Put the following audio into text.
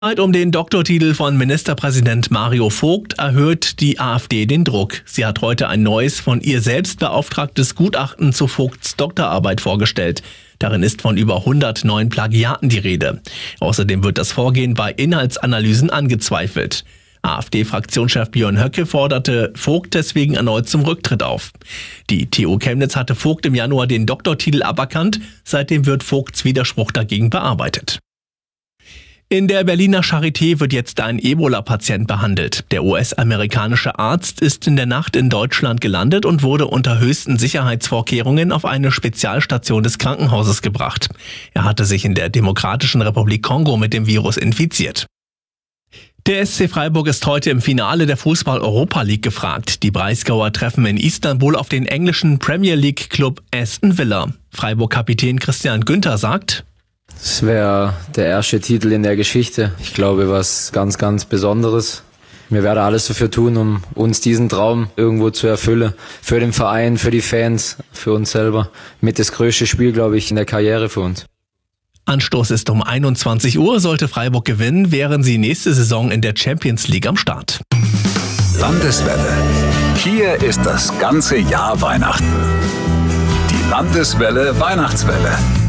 Um den Doktortitel von Ministerpräsident Mario Vogt erhöht die AfD den Druck. Sie hat heute ein neues, von ihr selbst beauftragtes Gutachten zu Vogts Doktorarbeit vorgestellt. Darin ist von über 100 neuen Plagiaten die Rede. Außerdem wird das Vorgehen bei Inhaltsanalysen angezweifelt. AfD-Fraktionschef Björn Höcke forderte Vogt deswegen erneut zum Rücktritt auf. Die TU Chemnitz hatte Vogt im Januar den Doktortitel aberkannt. Seitdem wird Vogts Widerspruch dagegen bearbeitet. In der Berliner Charité wird jetzt ein Ebola-Patient behandelt. Der US-amerikanische Arzt ist in der Nacht in Deutschland gelandet und wurde unter höchsten Sicherheitsvorkehrungen auf eine Spezialstation des Krankenhauses gebracht. Er hatte sich in der Demokratischen Republik Kongo mit dem Virus infiziert. Der SC Freiburg ist heute im Finale der Fußball-Europa League gefragt. Die Breisgauer treffen in Istanbul auf den englischen Premier League-Club Aston Villa. Freiburg-Kapitän Christian Günther sagt: Es wäre der erste Titel in der Geschichte. Ich glaube, was ganz, ganz Besonderes. Wir werden alles dafür tun, um uns diesen Traum irgendwo zu erfüllen. Für den Verein, für die Fans, für uns selber. Mit das größte Spiel, glaube ich, in der Karriere für uns. Anstoß ist um 21 Uhr. Sollte Freiburg gewinnen, wären sie nächste Saison in der Champions League am Start. Landeswelle. Hier ist das ganze Jahr Weihnachten. Die Landeswelle Weihnachtswelle.